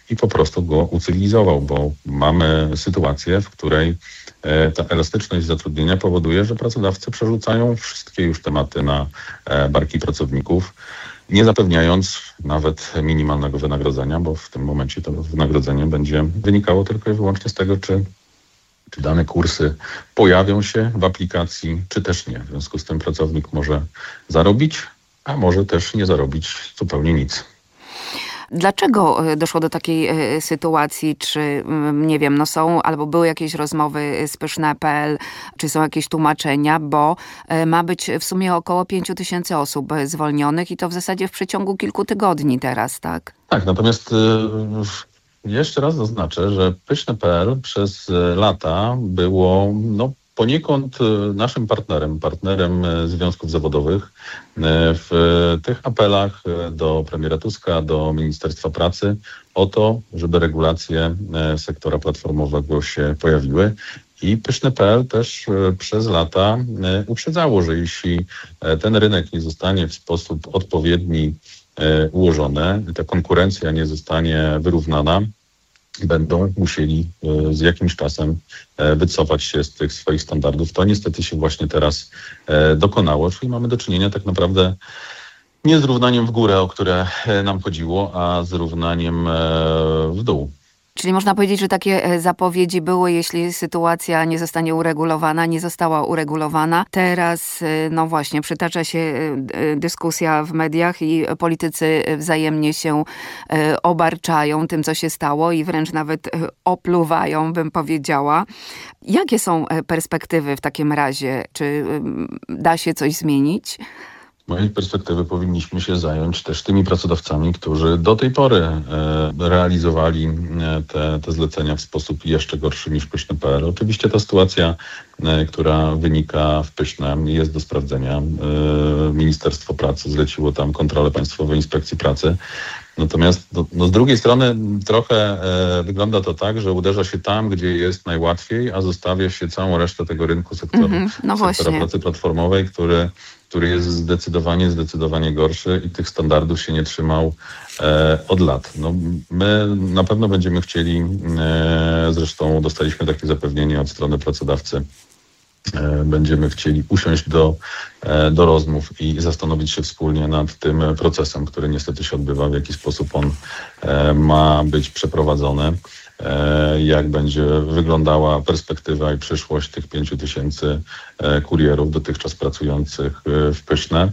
i po prostu go ucywilizował, bo mamy sytuację, w której ta elastyczność zatrudnienia powoduje, że pracodawcy przerzucają wszystkie już tematy na barki pracowników, nie zapewniając nawet minimalnego wynagrodzenia, bo w tym momencie to wynagrodzenie będzie wynikało tylko i wyłącznie z tego, czy dane kursy pojawią się w aplikacji, czy też nie. W związku z tym pracownik może zarobić, a może też nie zarobić zupełnie nic. Dlaczego doszło do takiej sytuacji? Czy, nie wiem, są albo były jakieś rozmowy z Pyszne.pl, czy są jakieś tłumaczenia, bo ma być w sumie około 5 000 osób zwolnionych i to w zasadzie w przeciągu kilku tygodni teraz, tak? Tak, natomiast jeszcze raz zaznaczę, że Pyszne.pl przez lata było poniekąd naszym partnerem związków zawodowych w tych apelach do premiera Tuska, do Ministerstwa Pracy o to, żeby regulacje sektora platformowego się pojawiły. I Pyszne.pl też przez lata uprzedzało, że jeśli ten rynek nie zostanie w sposób odpowiedni ułożony, ta konkurencja nie zostanie wyrównana, będą musieli z jakimś czasem wycofać się z tych swoich standardów. To niestety się właśnie teraz dokonało, czyli mamy do czynienia tak naprawdę nie z równaniem w górę, o które nam chodziło, a z równaniem w dół. Czyli można powiedzieć, że takie zapowiedzi były, jeśli sytuacja nie zostanie uregulowana, nie została uregulowana. Teraz, właśnie, przytacza się dyskusja w mediach i politycy wzajemnie się obarczają tym, co się stało i wręcz nawet opluwają, bym powiedziała. Jakie są perspektywy w takim razie? Czy da się coś zmienić? Z mojej perspektywy powinniśmy się zająć też tymi pracodawcami, którzy do tej pory realizowali te zlecenia w sposób jeszcze gorszy niż Pyszne.pl. Oczywiście ta sytuacja, która wynika w Pyszne, jest do sprawdzenia. Ministerstwo Pracy zleciło tam kontrolę Państwowej Inspekcji Pracy. Natomiast z drugiej strony trochę wygląda to tak, że uderza się tam, gdzie jest najłatwiej, a zostawia się całą resztę tego rynku sektora pracy platformowej, który jest zdecydowanie gorszy i tych standardów się nie trzymał od lat. My na pewno będziemy chcieli, zresztą dostaliśmy takie zapewnienie od strony pracodawcy, będziemy chcieli usiąść do rozmów i zastanowić się wspólnie nad tym procesem, który niestety się odbywa, w jaki sposób on ma być przeprowadzony, jak będzie wyglądała perspektywa i przyszłość tych 5 000 kurierów dotychczas pracujących w Pyszne.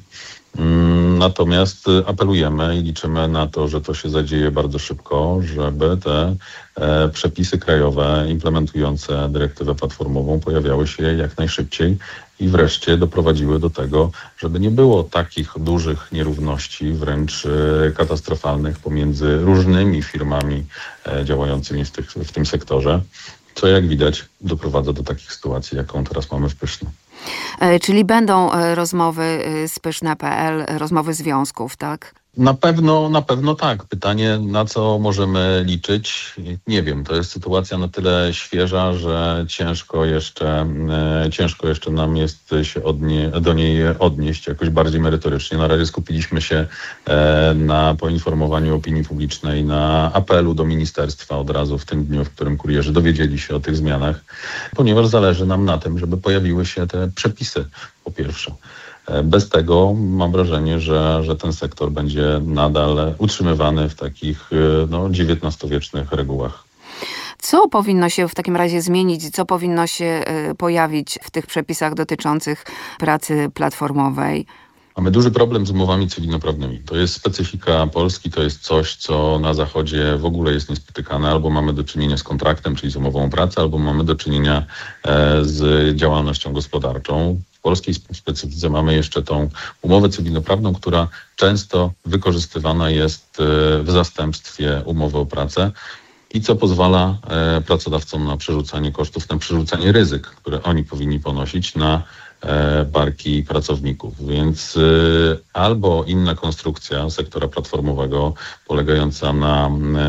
Natomiast apelujemy i liczymy na to, że to się zadzieje bardzo szybko, żeby te przepisy krajowe implementujące dyrektywę platformową pojawiały się jak najszybciej i wreszcie doprowadziły do tego, żeby nie było takich dużych nierówności, wręcz katastrofalnych pomiędzy różnymi firmami działającymi w tym sektorze, co jak widać doprowadza do takich sytuacji, jaką teraz mamy w Pyszne. Czyli będą rozmowy z Pyszne.pl, rozmowy związków, tak? Na pewno tak. Pytanie, na co możemy liczyć? Nie wiem. To jest sytuacja na tyle świeża, że ciężko jeszcze nam jest się do niej odnieść jakoś bardziej merytorycznie. Na razie skupiliśmy się na poinformowaniu opinii publicznej, na apelu do ministerstwa od razu w tym dniu, w którym kurierzy dowiedzieli się o tych zmianach, ponieważ zależy nam na tym, żeby pojawiły się te przepisy, po pierwsze. Bez tego mam wrażenie, że ten sektor będzie nadal utrzymywany w takich XIX-wiecznych regułach. Co powinno się w takim razie zmienić? Co powinno się pojawić w tych przepisach dotyczących pracy platformowej? Mamy duży problem z umowami cywilnoprawnymi. To jest specyfika Polski, to jest coś, co na Zachodzie w ogóle jest niespotykane. Albo mamy do czynienia z kontraktem, czyli z umową o pracę, albo mamy do czynienia z działalnością gospodarczą. W polskiej specyfice mamy jeszcze tą umowę cywilnoprawną, która często wykorzystywana jest w zastępstwie umowy o pracę i co pozwala pracodawcom na przerzucanie kosztów, na przerzucanie ryzyk, które oni powinni ponosić na barki pracowników. Więc albo inna konstrukcja sektora platformowego polegająca na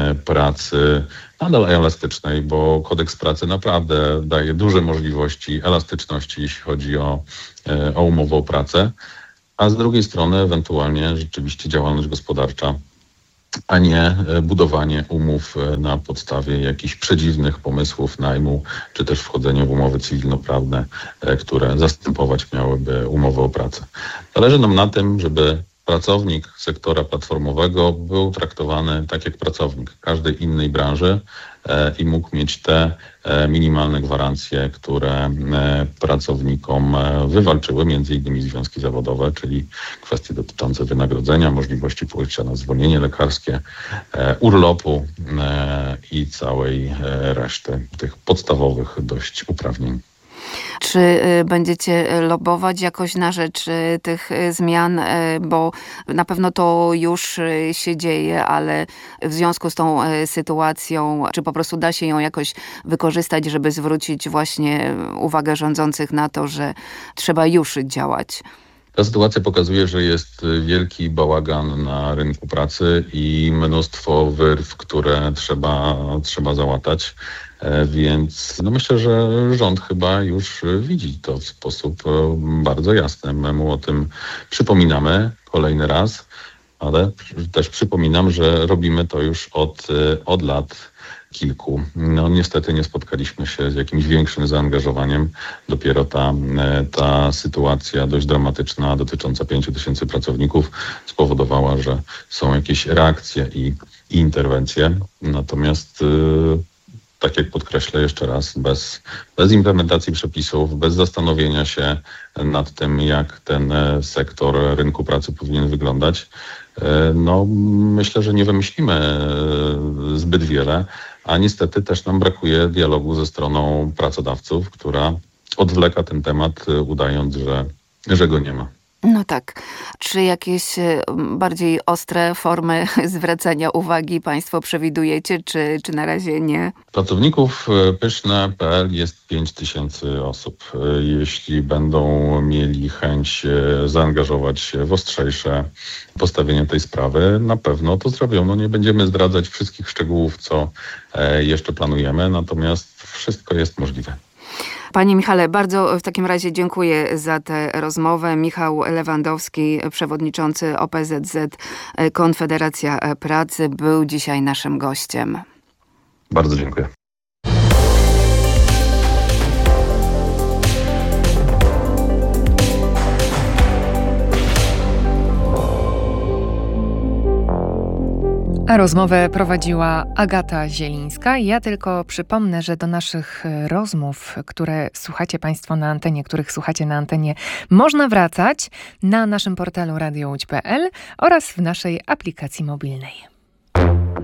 pracy nadal elastycznej, bo kodeks pracy naprawdę daje duże możliwości elastyczności, jeśli chodzi o umowę o pracę, a z drugiej strony ewentualnie rzeczywiście działalność gospodarcza a nie budowanie umów na podstawie jakichś przedziwnych pomysłów najmu, czy też wchodzenie w umowy cywilnoprawne, które zastępować miałyby umowę o pracę. Zależy nam na tym, żeby pracownik sektora platformowego był traktowany tak jak pracownik każdej innej branży i mógł mieć te minimalne gwarancje, które pracownikom wywalczyły między innymi związki zawodowe, czyli kwestie dotyczące wynagrodzenia, możliwości pójścia na zwolnienie lekarskie, urlopu i całej reszty tych podstawowych dość uprawnień. Czy będziecie lobbować jakoś na rzecz tych zmian? Bo na pewno to już się dzieje, ale w związku z tą sytuacją, czy po prostu da się ją jakoś wykorzystać, żeby zwrócić właśnie uwagę rządzących na to, że trzeba już działać? Ta sytuacja pokazuje, że jest wielki bałagan na rynku pracy i mnóstwo wyrw, które trzeba załatać. Więc myślę, że rząd chyba już widzi to w sposób bardzo jasny. My mu o tym przypominamy kolejny raz, ale też przypominam, że robimy to już od lat kilku. Niestety nie spotkaliśmy się z jakimś większym zaangażowaniem. Dopiero ta sytuacja dość dramatyczna dotycząca 5 000 pracowników spowodowała, że są jakieś reakcje i interwencje. Natomiast tak jak podkreślę jeszcze raz, bez implementacji przepisów, bez zastanowienia się nad tym, jak ten sektor rynku pracy powinien wyglądać, myślę, że nie wymyślimy zbyt wiele, a niestety też nam brakuje dialogu ze stroną pracodawców, która odwleka ten temat, udając, że go nie ma. No tak. Czy jakieś bardziej ostre formy zwracania uwagi państwo przewidujecie, czy na razie nie? Pracowników pyszne.pl jest 5000 osób. Jeśli będą mieli chęć zaangażować się w ostrzejsze postawienie tej sprawy, na pewno to zrobią. Nie będziemy zdradzać wszystkich szczegółów, co jeszcze planujemy, natomiast wszystko jest możliwe. Panie Michale, bardzo w takim razie dziękuję za tę rozmowę. Michał Lewandowski, przewodniczący OPZZ Konfederacja Pracy, był dzisiaj naszym gościem. Bardzo dziękuję. A rozmowę prowadziła Agata Zielińska. Ja tylko przypomnę, że do naszych rozmów, które słuchacie Państwo na antenie, których słuchacie na antenie, można wracać na naszym portalu radiołódź.pl oraz w naszej aplikacji mobilnej.